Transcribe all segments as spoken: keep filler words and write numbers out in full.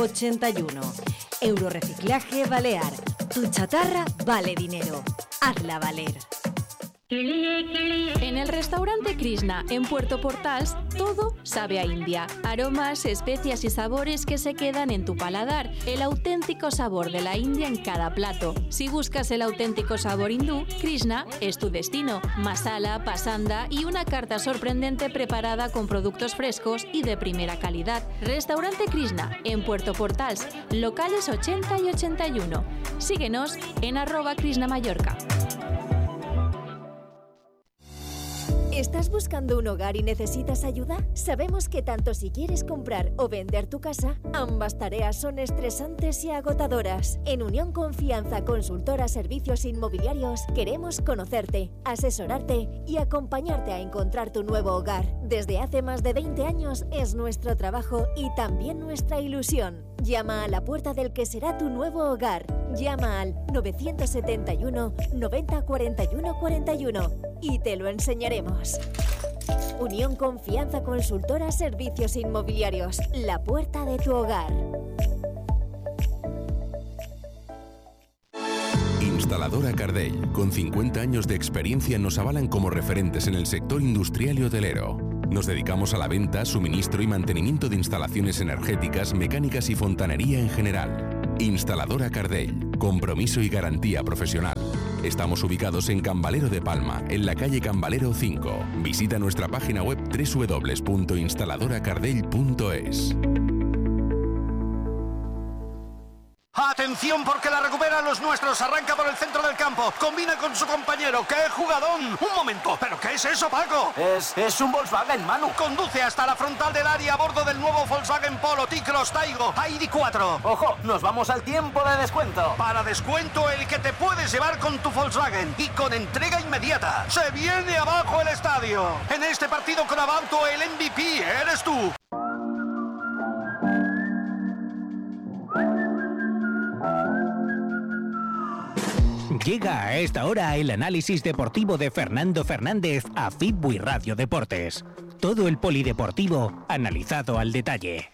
ochenta y uno. Eurorreciclaje Balear. Tu chatarra vale dinero. Hazla valer. En el restaurante Krishna, en Puerto Portals, todo sabe a India. Aromas, especias y sabores que se quedan en tu paladar. El auténtico sabor de la India en cada plato. Si buscas el auténtico sabor hindú, Krishna es tu destino. Masala, pasanda y una carta sorprendente preparada con productos frescos y de primera calidad. Restaurante Krishna, en Puerto Portals, locales ochenta y ochenta y uno. Síguenos en arroba Krishna Mallorca. ¿Estás buscando un hogar y necesitas ayuda? Sabemos que tanto si quieres comprar o vender tu casa, ambas tareas son estresantes y agotadoras. En Unión Confianza Consultora Servicios Inmobiliarios queremos conocerte, asesorarte y acompañarte a encontrar tu nuevo hogar. Desde hace más de veinte años es nuestro trabajo y también nuestra ilusión. Llama a la puerta del que será tu nuevo hogar. Llama al nueve siete uno, noventa, cuarenta y uno, cuarenta y uno y te lo enseñaremos. Unión Confianza Consultora Servicios Inmobiliarios. La puerta de tu hogar. Instaladora Cardell, con cincuenta años de experiencia, nos avalan como referentes en el sector industrial y hotelero. Nos dedicamos a la venta, suministro y mantenimiento de instalaciones energéticas, mecánicas y fontanería en general. Instaladora Cardell, compromiso y garantía profesional. Estamos ubicados en Cambalero de Palma, en la calle Cambalero cinco. Visita nuestra página web doble u doble u doble u punto instaladora cardell punto es. Atención porque la recuperan los nuestros, arranca por el centro del campo, combina con su compañero, ¡qué jugadón! Un momento, ¿pero qué es eso, Paco? Es, es un Volkswagen, Manu. Conduce hasta la frontal del área a bordo del nuevo Volkswagen Polo, T-Cross, Taigo, I D cuatro. Ojo, nos vamos al tiempo de descuento. Para descuento el que te puedes llevar con tu Volkswagen y con entrega inmediata. Se viene abajo el estadio. En este partido con Abauto el M V P eres tú. Llega a esta hora el análisis deportivo de Fernando Fernández a Fitbuy Radio Deportes. Todo el polideportivo analizado al detalle.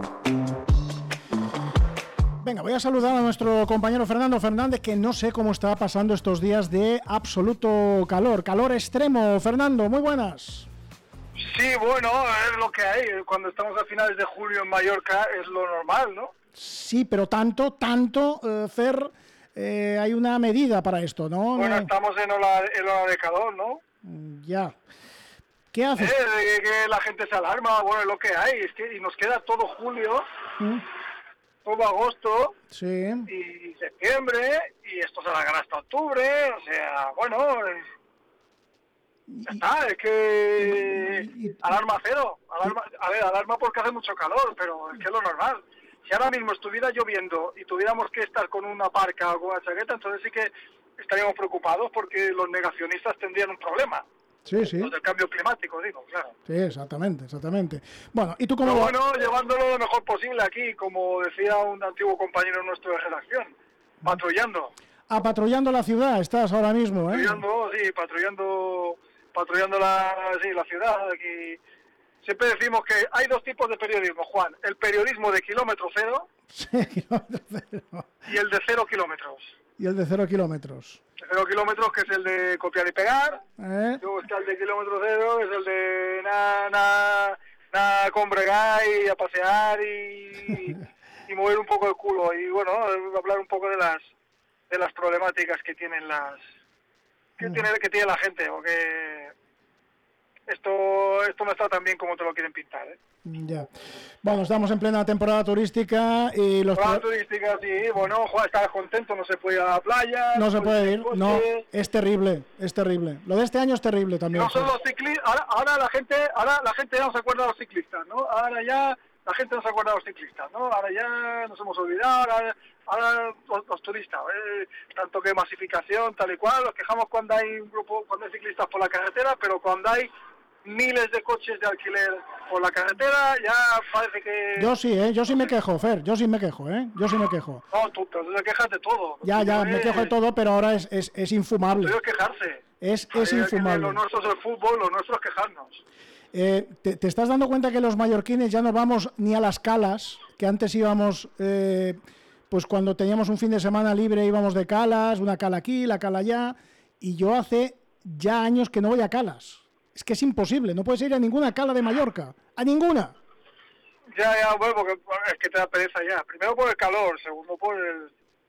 Venga, voy a saludar a nuestro compañero Fernando Fernández, que no sé cómo está pasando estos días de absoluto calor, calor extremo. Fernando, muy buenas. Sí, bueno, es lo que hay. Cuando estamos a finales de julio en Mallorca es lo normal, ¿no? Sí, pero tanto, tanto, eh, Fer... Eh, hay una medida para esto, ¿no? Bueno, no... estamos en ola, en ola de calor, ¿no? Ya. ¿Qué haces? Eh, que, que la gente se alarma, bueno, es lo que hay, es que y nos queda todo julio, ¿Mm? todo agosto, sí. y septiembre, y esto se alargará hasta octubre, o sea, bueno, ya está, es que y, y, alarma cero, alarma, a ver, alarma porque hace mucho calor, pero es que es lo normal. Si ahora mismo estuviera lloviendo y tuviéramos que estar con una parca o con una chaqueta, entonces sí que estaríamos preocupados porque los negacionistas tendrían un problema. Sí, sí. Los del cambio climático, digo, claro. Sí, exactamente, exactamente. Bueno, ¿y tú cómo Pero lo... bueno, llevándolo lo mejor posible aquí, como decía un antiguo compañero nuestro de redacción, patrullando. Ah, patrullando la ciudad estás ahora mismo, ¿eh? Patrullando, sí, patrullando, patrullando la, sí, la ciudad aquí. Siempre decimos que hay dos tipos de periodismo, Juan. El periodismo de kilómetro cero, sí, kilómetro cero. Y el de cero kilómetros. Y el de cero kilómetros. El de cero kilómetros, que es el de copiar y pegar. ¿Eh? Luego está el de kilómetro cero, que es el de nada, nada, nada con bregar y a pasear y, y mover un poco el culo. Y bueno, hablar un poco de las de las problemáticas que tienen las que tiene que tiene la gente, porque esto esto no está tan bien como te lo quieren pintar, ¿eh? Ya. Bueno, estamos en plena temporada turística y los... Temporada turística, sí, bueno, Juan, estás contento, no se puede ir a la playa... No se puede ir, no, es terrible, es terrible. Lo de este año es terrible también. No son los ciclistas, ahora, ahora la gente ahora la gente ya no se acuerda de los ciclistas, ¿no? Ahora ya la gente no se acuerda de los ciclistas, ¿no? Ahora ya nos hemos olvidado, ahora, ahora los, los turistas, ¿eh? Tanto que masificación, tal y cual, nos quejamos cuando hay un grupo, cuando hay ciclistas por la carretera, pero cuando hay miles de coches de alquiler por la carretera, ya parece que... Yo sí, ¿eh? Yo sí me quejo, Fer, yo sí me quejo, ¿eh? Yo sí me quejo. No, tú, tú te quejas de todo. Ya, ya, me quejo de todo, pero ahora es, es, es infumable. Pero es quejarse. Es, es infumable. Lo nuestro es el fútbol, lo nuestro es quejarnos. Eh, te, ¿Te estás dando cuenta que los mallorquines ya no vamos ni a las calas? Que antes íbamos, eh, pues cuando teníamos un fin de semana libre íbamos de calas, una cala aquí, la cala allá, y yo hace ya años que no voy a calas. Es que es imposible, no puedes ir a ninguna cala de Mallorca, a ninguna. Ya, ya, bueno, porque es que te da pereza ya. Primero por el calor, segundo por el...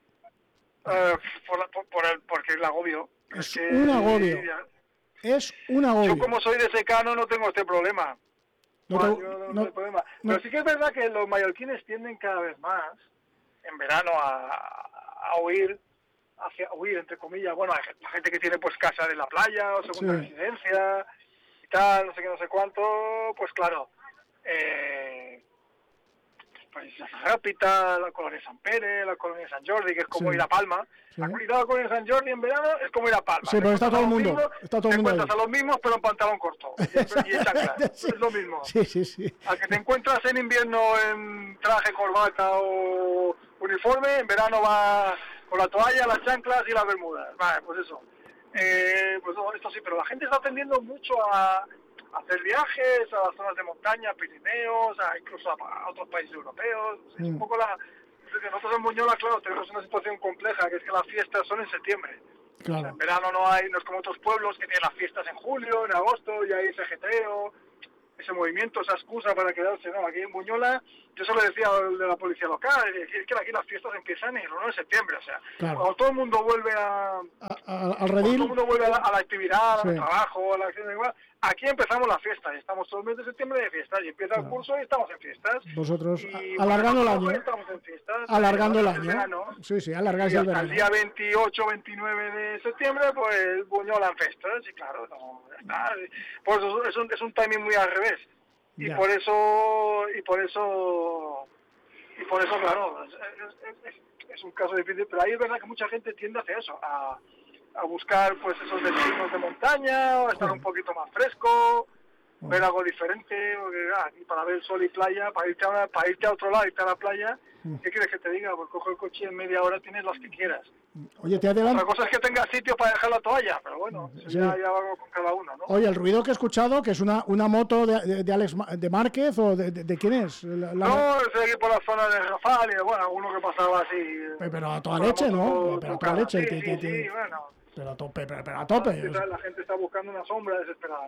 Uh, por, la, por, por el porque el agobio. Es, es que, un agobio. Ya, es un agobio. Yo como soy de secano no tengo este problema. No, bueno, te, yo no, no, no hay problema. No. Pero sí que es verdad que los mallorquines tienden cada vez más, en verano, a, a huir, hacia huir, entre comillas. Bueno, hay la gente que tiene pues casa de la playa o segunda sí. residencia y tal, no sé qué, no sé cuánto, pues claro, eh, pues la Rápita, la colonia San Pere, la colonia San Jordi, que es como sí. ir a Palma. Sí. La colonia San Jordi en verano es como ir a Palma. Sí, pero está todo el mundo. Mismos, está todo te mundo encuentras ahí. A los mismos, pero en pantalón corto. Y, y en chanclas. Sí. Es lo mismo. Sí, sí, sí. Al que te encuentras en invierno en traje, corbata o uniforme, en verano va con la toalla, las chanclas y las bermudas. Vale, pues eso. Eh, pues no, esto sí, pero la gente está tendiendo mucho a hacer viajes a las zonas de montaña, Pirineos, a, incluso a, a otros países europeos. Mm. Es un poco la... Que nosotros en Buñola, claro, tenemos una situación compleja, que es que las fiestas son en septiembre. Claro. O sea, en verano no hay, no es como otros pueblos que tienen las fiestas en julio, en agosto, y hay ese ajetreo, ese movimiento, esa excusa para quedarse. No, aquí en Buñola, yo se lo decía al de la policía local, es que aquí las fiestas empiezan el uno de septiembre, o sea, claro. Cuando todo el mundo vuelve a... a, a al redil. Todo el mundo vuelve a la, a la actividad, sí. Al trabajo, a la acción igual. Aquí empezamos la fiesta, y estamos todo el mes de septiembre de fiestas, y empieza claro. El curso y estamos en fiestas. Vosotros, y alargando el año. Estamos en fiestas. Alargando el año. Verano, sí, sí, alargáis el verano. El día veintiocho, veintinueve de septiembre, pues Buñola en fiestas, y claro, no, ya está. Por eso es un, es un timing muy al revés. Y ya. por eso, y por eso, y por eso, claro, es, es, es, es un caso difícil, pero ahí es verdad que mucha gente tiende hacia eso, a... a buscar pues esos destinos de montaña, o estar un poquito más fresco, ver algo diferente, porque, ah, y para ver sol y playa, para irte, a, para irte a otro lado, irte a la playa, ¿qué quieres que te diga? Pues coge el coche y en media hora tienes las que quieras. Oye, te adelanto. Otra cosa es que tengas sitio para dejar la toalla, pero bueno, eso sí. ya, ya va con cada uno, ¿no? Oye, el ruido que he escuchado, que es una una moto de, de, de Alex de Márquez, o de, de, de quién es? La, la... No, es aquí por la zona de Rafal, y bueno, uno que pasaba así... Pero, pero a toda leche, ¿no? Pero a toda leche. Sí, te, sí, te, sí, te... bueno... Pero a tope, pero, pero a tope. La gente está buscando una sombra desesperada.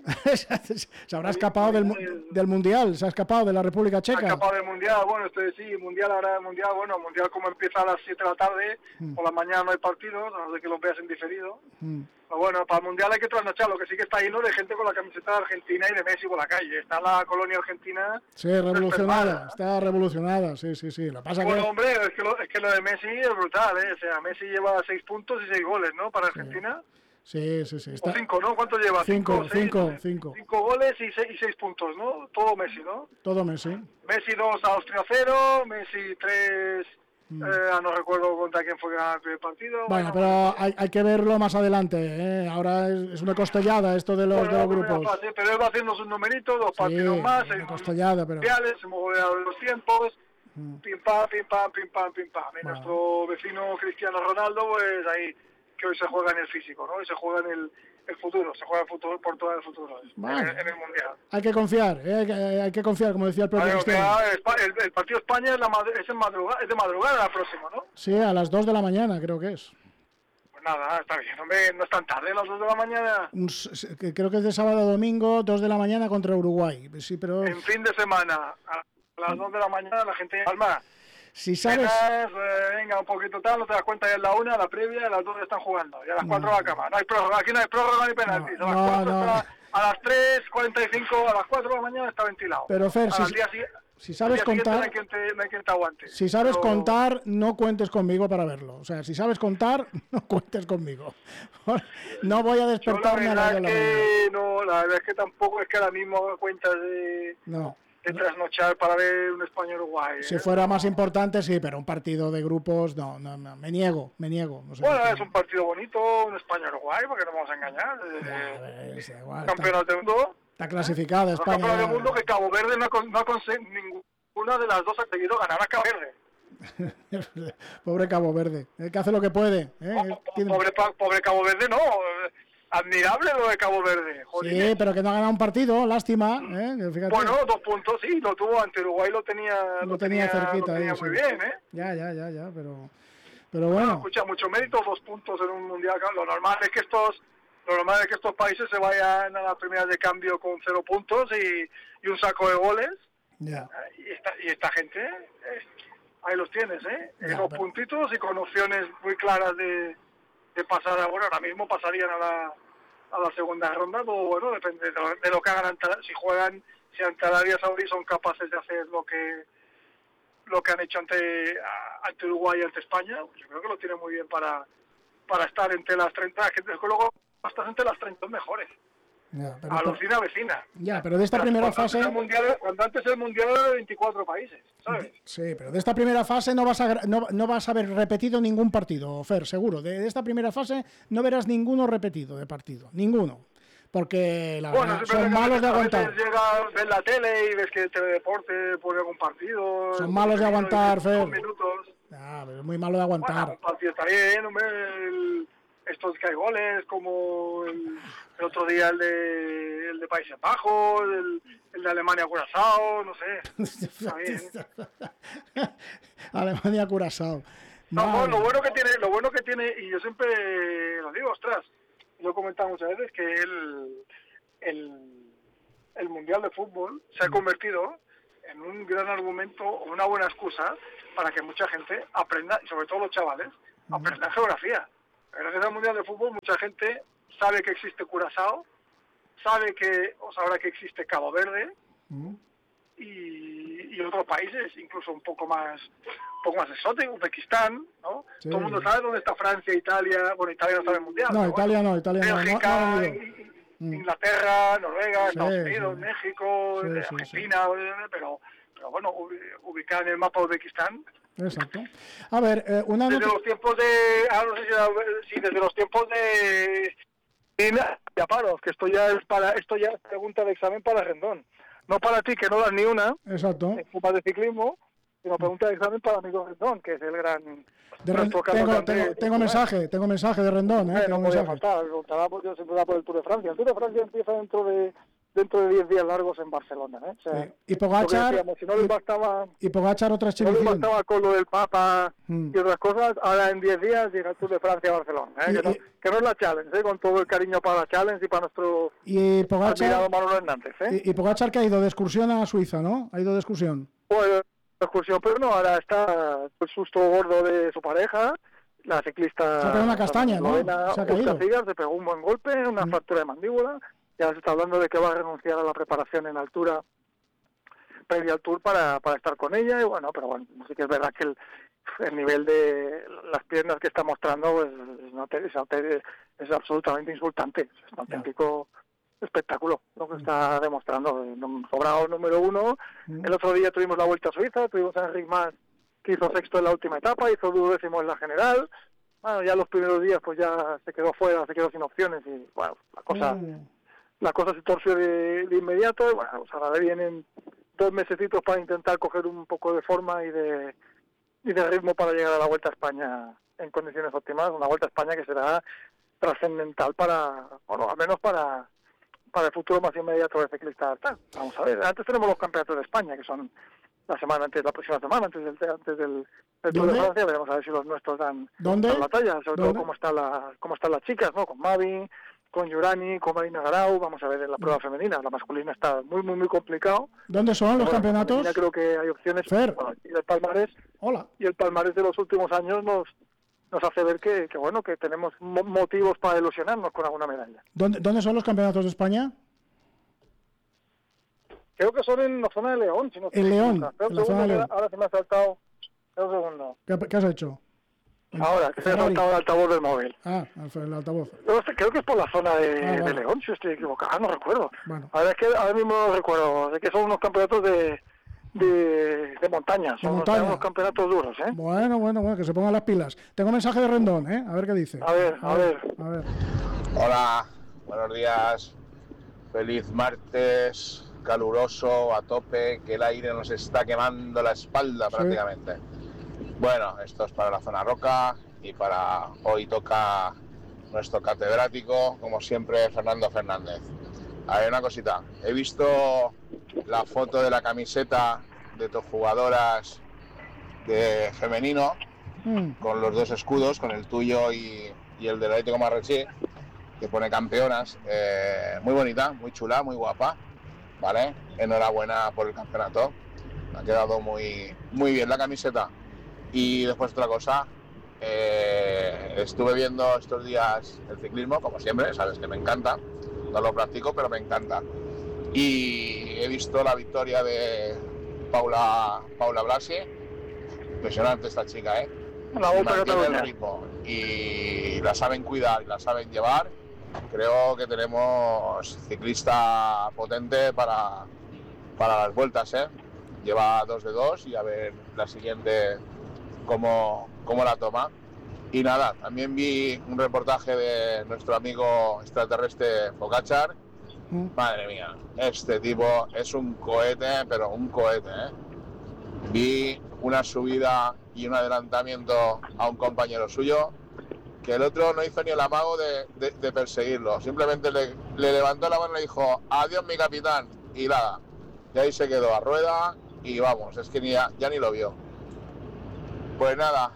Se habrá escapado del, del Mundial, se ha escapado de la República Checa. Se ha escapado del Mundial, bueno, estoy sí, Mundial ahora, Mundial, bueno, Mundial como empieza a las siete de la tarde, mm. por la mañana no hay partidos, a no ser que los veas en diferido. Mm. Pero bueno, para el Mundial hay que trasnochar, lo que sí que está lleno de gente con la camiseta de Argentina y de Messi por la calle. Está la colonia argentina. Sí, revolucionada, está revolucionada, sí, sí, sí. Lo pasa bueno, que... hombre, es que, lo, es que lo de Messi es brutal, ¿eh? O sea, Messi lleva seis puntos y seis goles, ¿no? Para Argentina. Sí, sí, sí. Está... O cinco, ¿no? ¿Cuánto lleva? Cinco, cinco, cinco, seis, cinco. Cinco goles y seis, y seis puntos, ¿no? Todo Messi, ¿no? Todo Messi. Messi dos, Austria cero, Messi tres... Mm. Eh, no recuerdo contra quién fue el primer partido. Bueno, bueno pero hay, hay que verlo más adelante, ¿eh? Ahora es, es una costellada esto de los, bueno, de los grupos. Fácil, pero él va haciendo sus numeritos, dos sí, partidos más, una costellada, pero... se mueven los tiempos, mm. pim pam, pim pam, pim pam, pim pam. Y bueno. Nuestro vecino Cristiano Ronaldo, pues ahí, que hoy se juega en el físico, ¿no? Hoy se juega en el, el futuro, se juega el futuro, por todo el futuro, bueno, en, en el Mundial. Hay que confiar, ¿eh? hay, que, hay que confiar, como decía el propio Cristiano. El, el partido España es, la, es, en madrugada, es de madrugada la próxima, ¿no? Sí, a las dos de la mañana creo que es. Pues nada, está bien, hombre, no es tan tarde, a las dos de la mañana. Un, creo que es de sábado a domingo, dos de la mañana contra Uruguay, sí, pero... En fin de semana, a las dos de la mañana la gente Palma. Si sabes... Penas, eh, venga, un poquito tal, no te das cuenta, ya es la una, a la previa, a las dos están jugando, y a las cuatro no. a la cama. No hay prórroga, aquí no hay prórroga ni penaltis. No, a las no, cuatro no. Está, a las tres cuarenta y cinco, a las cuatro de la mañana está ventilado. Pero Fer, si, día, si sabes contar... No hay, quien te, no hay quien te aguante. Si sabes pero... contar, no cuentes conmigo para verlo. O sea, si sabes contar, no cuentes conmigo. No voy a despertarme Yo la a la verdad que no, la verdad es que tampoco es que ahora mismo cuentas de... No. de trasnochar para ver un España-Uruguay. Si ¿eh? fuera más importante, sí, pero un partido de grupos, no, no, no me niego, me niego. No sé bueno, es un partido bonito, un España-Uruguay, porque no vamos a engañar. Ya, es igual, campeonato está, del mundo. Está clasificada España. Campeonato del mundo que Cabo Verde no, no ha conseguido, ninguna de las dos ha conseguido ganar a Cabo Verde. Pobre Cabo Verde, eh, que hace lo que puede. ¿eh? No, pobre, pobre Cabo Verde no. admirable lo de Cabo Verde. Joder. Sí, pero que no ha ganado un partido, lástima. ¿eh? Fíjate. Bueno, dos puntos, sí, lo tuvo ante Uruguay, lo tenía, lo, lo tenía, tenía cerquita. lo tenía ahí, muy sí. bien, ¿eh? Ya, ya, ya, ya, pero, pero bueno. Escucha, mucho mérito, dos puntos en un mundial. Lo normal es que estos, lo normal es que estos países se vayan a las primeras de cambio con cero puntos y, y un saco de goles. Ya. Y esta, y esta gente, eh, ahí los tienes, ¿eh? Ya, dos pero... puntitos y con opciones muy claras de, de pasar a, bueno, ahora mismo pasarían a la a la segunda ronda, o bueno, depende de lo, de lo que hagan ante, si juegan, si ante Arabia Saudí son capaces de hacer lo que lo que han hecho ante ante Uruguay y ante España, pues yo creo que lo tienen muy bien para para estar entre las treinta, que luego estás entre las treinta mejores. Ya, pero alucina vecina. Ya, pero de esta primera fase... Antes mundial, cuando antes el mundial era de veinticuatro países, ¿sabes? Sí, pero de esta primera fase no vas a no, no vas a ver repetido ningún partido, Fer, seguro. De, de esta primera fase no verás ninguno repetido de partido, ninguno. Porque la bueno, verdad, son malos de aguantar. Llega, ves la tele y ves que el Teledeporte pone algún partido. Son malos de aguantar, Fer. Minutos. Ah, pero es muy malo de aguantar. Bueno, un partido está bien, hombre, el, estos que hay goles, como el, el otro día el de, el de Países Bajos, el, el de Alemania-Curazao, no sé. Está bien. Alemania-Curazao. No, no, lo bueno que tiene, lo bueno que tiene, y yo siempre lo digo, ostras, lo he comentado muchas veces, que el, el, el Mundial de Fútbol se ha convertido en un gran argumento o una buena excusa para que mucha gente aprenda, y sobre todo los chavales, aprendan geografía. Gracias al Mundial de Fútbol mucha gente sabe que existe Curazao, sabe que, o sabrá que existe Cabo Verde, uh-huh. y, y otros países, incluso un poco más un poco más exóticos, Uzbekistán, ¿no? Sí. Todo el mundo sabe dónde está Francia, Italia, bueno, Italia no está en el Mundial. No, Italia bueno, no, Italia Bélgica, no. no, no, no Inglaterra, Noruega, sí, Estados Unidos, sí. México, sí, Argentina, sí, sí. pero pero bueno, ubicada en el mapa de Uzbekistán. Exacto. A ver, eh, una desde los tiempos de, ah, no sé si, si desde los tiempos de ya paro, que esto ya es para, esto ya es pregunta de examen para Rendón, no para ti que no das ni una. Exacto. En Copa de ciclismo, sino pregunta de examen para amigo Rendón, que es el gran. De Ren... tengo, tengo, tengo mensaje, tengo mensaje de Rendón, eh. eh no podía faltar, yo siempre da por el Tour de Francia. El Tour de Francia empieza dentro de dentro de diez días largos en Barcelona, ¿eh? O sea, sí. Y Pogačar, decíamos, si no les bastaba, y Pogačar otra si no les bastaba con lo del Papa mm. y otras cosas, ahora en diez días llega el Tour de Francia a Barcelona, ¿eh? y, que, no, y, que no es la Challenge, ¿eh? Con todo el cariño para la Challenge y para nuestro y Pogačar, Manolo Hernández, ¿eh? Y, y Pogačar que ha ido de excursión a Suiza, ¿no? Ha ido de excursión. Pues de excursión, pero no, ahora está el susto gordo de su pareja, la ciclista... Se ha pegado una castaña, ¿no? Se ha caído. Se pegó un buen golpe, una mm. fractura de mandíbula. Ya se está hablando de que va a renunciar a la preparación en altura previa al Tour para, para estar con ella. Y bueno, pero bueno, sí que es verdad que el, el nivel de las piernas que está mostrando pues, es, es, es absolutamente insultante. Es un auténtico espectáculo lo que está demostrando. Sobrado número uno. El otro día tuvimos la Vuelta a Suiza, tuvimos a Enric Mas, que hizo sexto en la última etapa, hizo duodécimo en la general. Bueno, ya los primeros días pues ya se quedó fuera, se quedó sin opciones y bueno, la cosa... Mm. La cosa se torció de, de inmediato, bueno, pues ahora vienen dos mesecitos para intentar coger un poco de forma y de y de ritmo para llegar a la Vuelta a España en condiciones óptimas, una Vuelta a España que será trascendental para, bueno, al menos para para el futuro más inmediato del ciclista. Vamos a ver, antes tenemos los campeonatos de España, que son la semana antes, la próxima semana, antes del antes del, del Tour de Francia, veremos a ver si los nuestros dan, dan la talla, sobre ¿Dónde? todo cómo están la, cómo están las chicas, ¿no? Con Mavi, con Yurani, con Marina Garau, vamos a ver en la prueba femenina, la masculina está muy, muy, muy complicado. ¿Dónde son los bueno, campeonatos? Ya creo que hay opciones. Fer. Bueno, y el palmarés, Hola. Y el palmarés de los últimos años nos nos hace ver que, que bueno, que tenemos motivos para ilusionarnos con alguna medalla. ¿Dónde, ¿Dónde son los campeonatos de España? Creo que son en la zona de León. Si no en León, en la zona de León. Ahora se me ha saltado, un segundo. ¿Qué, ¿Qué has hecho? Ahora, que se ha saltado el altavoz del móvil. Ah, el altavoz. Yo creo que es por la zona de, ah, vale. de León, si estoy equivocado, no recuerdo. Bueno. Ahora es que ahora mismo no recuerdo, de que son unos campeonatos de de, de montaña, son de montaña. unos campeonatos duros, ¿eh? Bueno, bueno, bueno, que se pongan las pilas. Tengo mensaje de Rendón, ¿eh? A ver qué dice. A ver, a, a ver, ver. A ver. Hola, buenos días. Feliz martes, caluroso, a tope, que el aire nos está quemando la espalda sí. prácticamente. Bueno, esto es para la zona roca y para hoy toca nuestro catedrático, como siempre, Fernando Fernández. A ver, una cosita, he visto la foto de la camiseta de tus jugadoras de femenino, mm. con los dos escudos, con el tuyo y, y el del Atlético Marrachí, que pone campeonas, eh, muy bonita, muy chula, muy guapa, ¿vale? Enhorabuena por el campeonato, me ha quedado muy, muy bien la camiseta. Y después otra cosa, eh, estuve viendo estos días el ciclismo, como siempre, sabes que me encanta, no lo practico, pero me encanta. Y he visto la victoria de Paula, Paula Blasi, impresionante esta chica, ¿eh? La vuelta que mantiene el ritmo y la saben cuidar y la saben llevar. Creo que tenemos ciclista potente para, para las vueltas, ¿eh? Lleva dos de dos y a ver la siguiente cómo, cómo la toma. Y nada, también vi un reportaje de nuestro amigo extraterrestre Pogačar. Mm. Madre mía, este tipo es un cohete, pero un cohete, ¿eh? Vi una subida y un adelantamiento a un compañero suyo que el otro no hizo ni el amago de, de, de perseguirlo, simplemente le, le levantó la mano y le dijo adiós mi capitán, y nada, y ahí se quedó a rueda y vamos, es que ni ya, ya ni lo vio. Pues nada,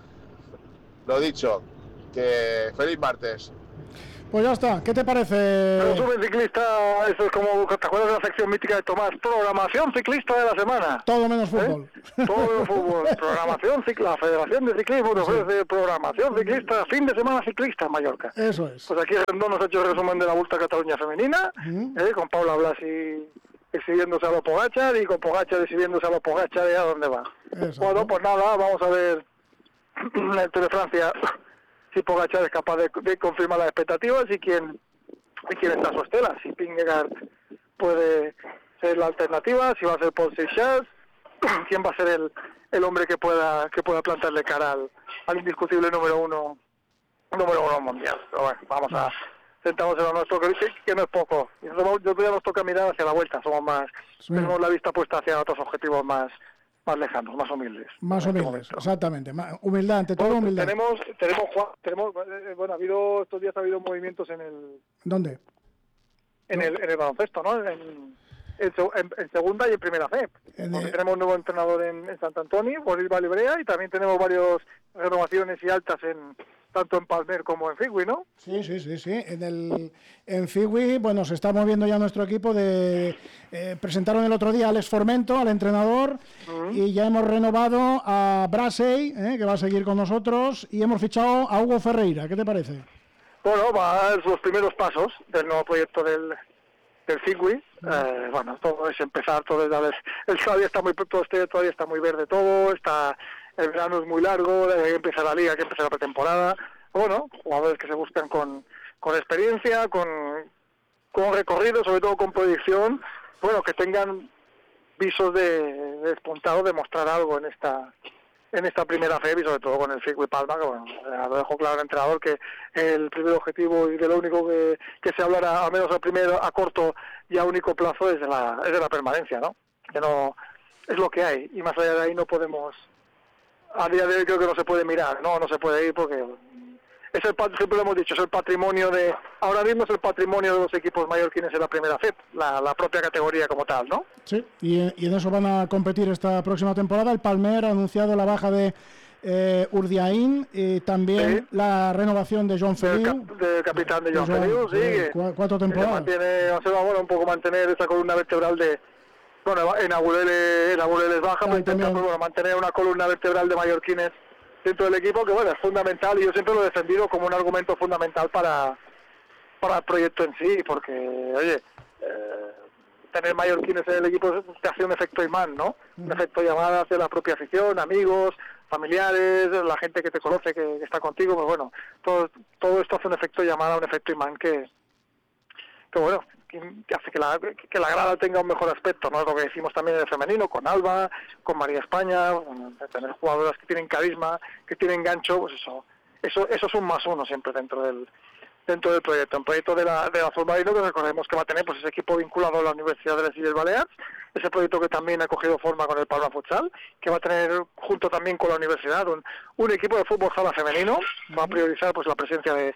lo dicho, que feliz martes. Pues ya está, ¿qué te parece? Resumen ciclista, eso es como, ¿te acuerdas de la sección mítica de Tomás? Programación ciclista de la semana. Todo menos fútbol. ¿Eh? Todo menos fútbol. Programación ciclista, la Federación de Ciclismo nos ofrece sí. programación ciclista, fin de semana ciclista en Mallorca. Eso es. Pues aquí Rendón nos ha hecho el resumen de la Volta a Cataluña femenina, uh-huh. ¿eh? Con Paula Blasi exhibiéndose a los Pogačar y con Pogačar exhibiéndose a los Pogačar de a dónde va. Exacto. Bueno, pues nada, vamos a ver el Tour de Francia. Si Pogačar es capaz de, de confirmar las expectativas y quién, y quién está a su estela. Si Vingegaard puede ser la alternativa, si va a ser Paul Seixas, quién va a ser el, el hombre que pueda que pueda plantarle cara al, al indiscutible número uno número uno mundial. Pero bueno, vamos a centrarnos en lo nuestro, que, que no es poco. Yo ya nos toca mirar hacia la vuelta, somos más, sí. tenemos la vista puesta hacia otros objetivos más más lejanos, más humildes. Más humildes, este exactamente. Humildad, ante todo bueno, humildad. Tenemos, tenemos, tenemos, bueno, ha habido, estos días ha habido movimientos en el... ¿Dónde? En, ¿No? el, en el baloncesto, ¿no? En, en, en segunda y en primera C. El... Tenemos un nuevo entrenador en, en Sant Antoni, Boris Valibrea, y también tenemos varias renovaciones y altas en... tanto en Palmer como en Figui, ¿no? Sí, sí, sí, sí. En el en Figui, bueno, se está moviendo ya nuestro equipo de... Eh, presentaron el otro día a Alex Formento, al entrenador, uh-huh. y ya hemos renovado a Brasey, eh, que va a seguir con nosotros, y hemos fichado a Hugo Ferreira. ¿Qué te parece? Bueno, va a dar los primeros pasos del nuevo proyecto del, del Figui. Uh-huh. Eh, bueno, todo es empezar, todo es... A ver, el todavía está muy, todo este, todavía está muy verde todo, está... El verano es muy largo, hay que empezar la liga, hay que empezar la pretemporada. Bueno, jugadores que se buscan con, con experiencia, con, con recorrido, sobre todo con proyección, bueno, que tengan visos de, de despuntado, de mostrar algo en esta en esta primera F E B y sobre todo con el Figui Palma, que bueno, lo dejó claro el entrenador que el primer objetivo y de lo único que, que se hablará, al menos a primero, a corto y a único plazo, es de la, es de la permanencia, ¿no? Que no es lo que hay, y más allá de ahí no podemos... A día de hoy creo que no se puede mirar, no, no se puede ir porque es el, siempre lo hemos dicho, es el patrimonio de, ahora mismo es el patrimonio de los equipos mallorquines en la primera F E B, la, la propia categoría como tal, ¿no? Sí, y, y en eso van a competir esta próxima temporada. El Palmer ha anunciado la baja de eh, Urdiain y también sí. la renovación de Joan Feliu. Del, cap, del capitán de Joan Feliu, sí. Eh, cu cuatro temporadas. Mantiene, o sea, bueno, un poco mantener esa columna vertebral de... Bueno, en Agulele, en Agulele es baja, pero intenta pues, bueno, mantener una columna vertebral de mallorquines dentro del equipo, que bueno, es fundamental, y yo siempre lo he defendido como un argumento fundamental para, para el proyecto en sí, porque, oye, eh, tener mallorquines en el equipo te hace un efecto imán, ¿no? Uh-huh. Un efecto llamada hacia la propia afición, amigos, familiares, la gente que te conoce, que, que está contigo, pues bueno, todo, todo esto hace un efecto llamada, un efecto imán que, que bueno... que hace que la, que la grada tenga un mejor aspecto, ¿no? Lo que decimos también en el femenino, con Alba, con María España, bueno, tener jugadoras que tienen carisma, que tienen gancho, pues eso, eso, eso es un más uno siempre dentro del dentro del proyecto. Un proyecto de la, de la Azul Marino que recordemos que va a tener pues ese equipo vinculado a la Universidad de las Illes Balears, ese proyecto que también ha cogido forma con el Palma Futsal, que va a tener junto también con la universidad un, un equipo de fútbol sala femenino, va a priorizar pues la presencia de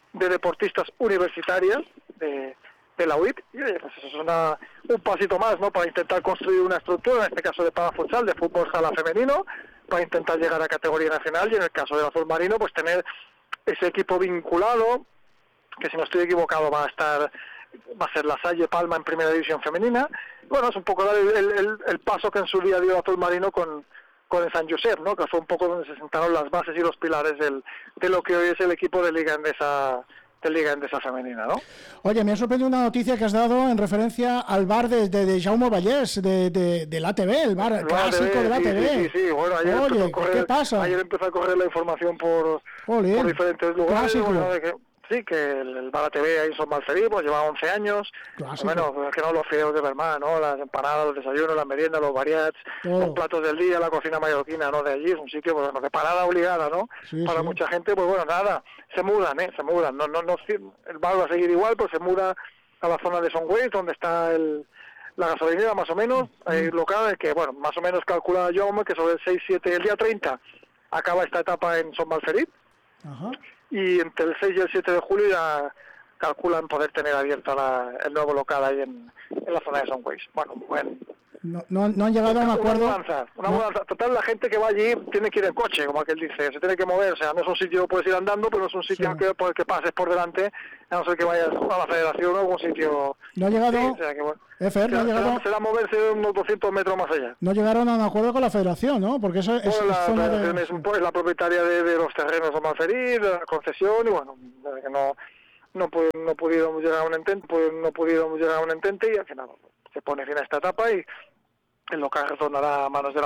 de deportistas universitarias de, de la U I P, y oye, pues eso es una, un pasito más, ¿no?, para intentar construir una estructura, en este caso de parafutsal, de fútbol sala femenino, para intentar llegar a categoría nacional, y en el caso del azul marino, pues tener ese equipo vinculado, que si no estoy equivocado va a estar, va a ser la Salle Palma en primera división femenina. Bueno, es un poco dar el, el, el paso que en su día dio el azul marino con, con el San Josep, ¿no?, que fue un poco donde se sentaron las bases y los pilares del, de lo que hoy es el equipo de Liga Endesa, de Liga Endesa femenina, ¿no? Oye, me ha sorprendido una noticia que has dado en referencia al bar de, de, de Jaume Vallès, de, de, de la A T V, el bar el clásico de la A T V. Sí, sí, sí, bueno, ayer Oye, empezó a correr, ¿qué pasa? Ayer empezó a correr la información por, Olé, por diferentes lugares, clásico. bueno, de que, sí, que el, el bar A T V ahí en Son Malferí, pues lleva once años, Clásico. bueno, pues que no, los fideos de Bermán, ¿no?, las empanadas, los desayunos, las meriendas, los variats, Todo. los platos del día, la cocina mallorquina, ¿no?, de allí, es un sitio, pues, bueno, de parada obligada, ¿no?, Sí, para sí. mucha gente, pues bueno, nada, se mudan, ¿eh?, se mudan, no, no, no, el bar va a seguir igual, pues se muda a la zona de Son Weiss, donde está el, la gasolinera, más o menos, hay local, que, bueno, más o menos calcula Jaume que sobre el seis siete, el día treinta, acaba esta etapa en Son Malferit, Ajá. y entre el seis y el siete de julio ya calculan poder tener abierto la, el nuevo local ahí en, en la zona de Son Weiss. Bueno, bueno. No, no, no han llegado a un acuerdo. Una mudanza, una No. mudanza. Total, la gente que va allí tiene que ir en coche, como aquel dice, se tiene que mover, o sea, no es un sitio, puedes ir andando, pero no es un sitio Sí. que, por el que pases por delante, a no ser que vayas a la federación o a algún sitio. No ha llegado. Sí, o sea, que bueno. Eh, Fer, no ha será, llegado. será- será moverse unos doscientos metros más allá. No llegaron a un acuerdo con la federación, ¿no? Porque eso es, Bueno, es la zona federación de... es un po- es la propietaria de, de los terrenos de Malferí, de la concesión, y bueno, de que no no, pu- no pudieron llegar a un entente, pues no pudieron llegar a un entente, y al final se pone fin a esta etapa y el local retornará a manos de la